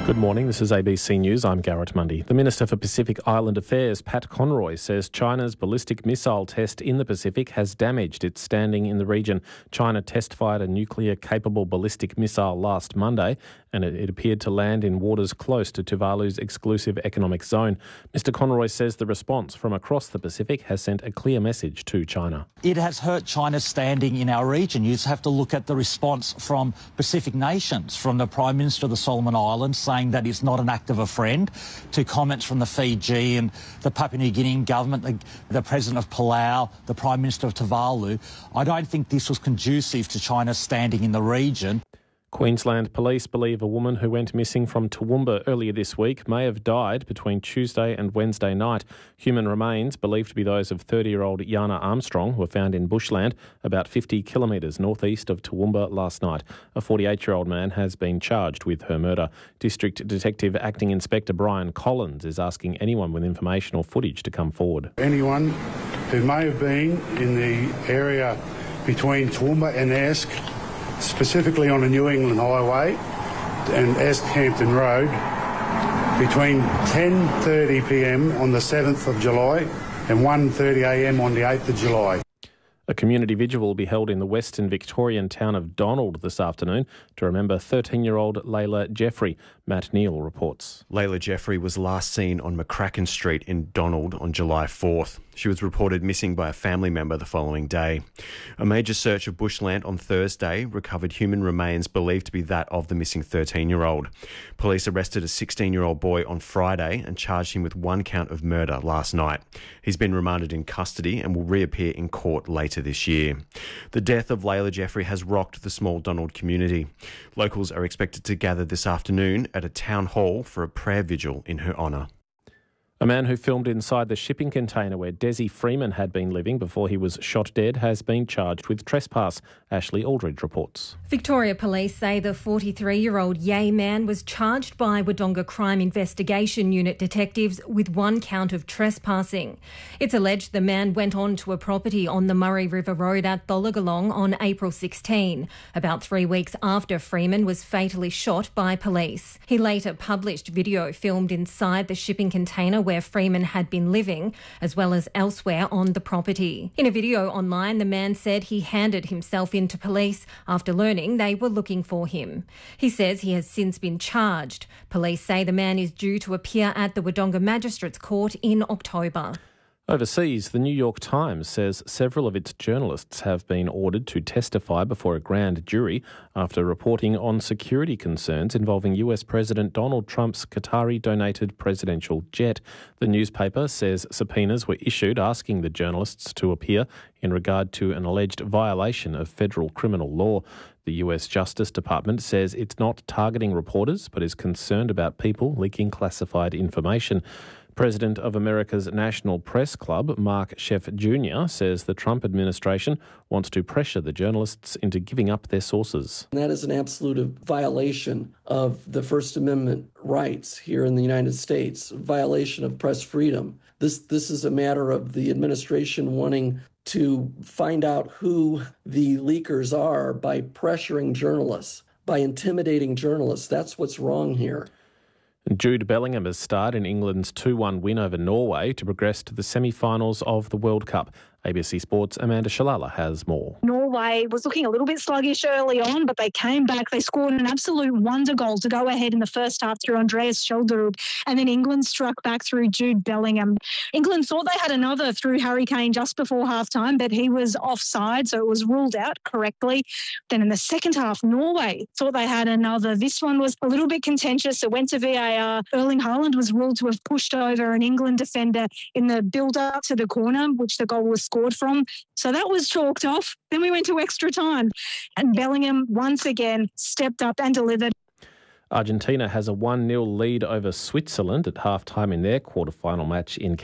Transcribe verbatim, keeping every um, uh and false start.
Good morning, this is A B C News. I'm Garrett Mundy. The Minister for Pacific Island Affairs, Pat Conroy, says China's ballistic missile test in the Pacific has damaged its standing in the region. China test-fired a nuclear-capable ballistic missile last Monday, and it, it appeared to land in waters close to Tuvalu's exclusive economic zone. Mister Conroy says the response from across the Pacific has sent a clear message to China. It has hurt China's standing in our region. You just have to look at the response from Pacific nations, from the Prime Minister of the Solomon Islands saying that it's not an act of a friend, to comments from the Fiji and the Papua New Guinean government, the, the President of Palau, the Prime Minister of Tuvalu. I don't think this was conducive to China's standing in the region. Queensland police believe a woman who went missing from Toowoomba earlier this week may have died between Tuesday and Wednesday night. Human remains, believed to be those of thirty-year-old Yana Armstrong, were found in bushland about fifty kilometres northeast of Toowoomba last night. A forty-eight-year-old man has been charged with her murder. District Detective Acting Inspector Brian Collins is asking anyone with information or footage to come forward. Anyone who may have been in the area between Toowoomba and Esk, specifically on the New England Highway and Esk-Hampton Road, between ten thirty p m on the seventh of July and one thirty a m on the eighth of July. A community vigil will be held in the western Victorian town of Donald this afternoon to remember thirteen-year-old Layla Jeffrey. Matt Neal reports. Layla Jeffrey was last seen on McCracken Street in Donald on July fourth. She was reported missing by a family member the following day. A major search of bushland on Thursday recovered human remains believed to be that of the missing thirteen-year-old. Police arrested a sixteen-year-old boy on Friday and charged him with one count of murder last night. He's been remanded in custody and will reappear in court later this year. The death of Layla Jeffrey has rocked the small Donald community. Locals are expected to gather this afternoon at a town hall for a prayer vigil in her honour. A man who filmed inside the shipping container where Desi Freeman had been living before he was shot dead has been charged with trespass. Ashley Aldridge reports. Victoria Police say the forty-three-year-old Yay man was charged by Wodonga Crime Investigation Unit detectives with one count of trespassing. It's alleged the man went on to a property on the Murray River Road at Tholagolong on April sixteenth, about three weeks after Freeman was fatally shot by police. He later published video filmed inside the shipping container where Freeman had been living, as well as elsewhere on the property. In a video online, the man said he handed himself in to police after learning they were looking for him. He says he has since been charged. Police say the man is due to appear at the Wodonga Magistrates Court in October. Overseas, the New York Times says several of its journalists have been ordered to testify before a grand jury after reporting on security concerns involving U S President Donald Trump's Qatari-donated presidential jet. The newspaper says subpoenas were issued asking the journalists to appear in regard to an alleged violation of federal criminal law. The U S Justice Department says it's not targeting reporters but is concerned about people leaking classified information. President of America's National Press Club, Mark Sheff Junior, says the Trump administration wants to pressure the journalists into giving up their sources. That is an absolute violation of the First Amendment rights here in the United States, violation of press freedom. This, this is a matter of the administration wanting to find out who the leakers are by pressuring journalists, by intimidating journalists. That's what's wrong here. Jude Bellingham has starred in England's two one win over Norway to progress to the semi-finals of the World Cup. A B C Sports' Amanda Shalala has more. Norway was looking a little bit sluggish early on, but they came back. They scored an absolute wonder goal to go ahead in the first half through Andreas Schjelderup, and then England struck back through Jude Bellingham. England thought they had another through Harry Kane just before halftime, but he was offside, so it was ruled out correctly. Then in the second half, Norway thought they had another. This one was a little bit contentious. It went to V A R. Erling Haaland was ruled to have pushed over an England defender in the build-up to the corner, which the goal was scored from. So that was chalked off. Then we went to extra time. And Bellingham once again stepped up and delivered. Argentina has a one nil lead over Switzerland at half-time in their quarter-final match in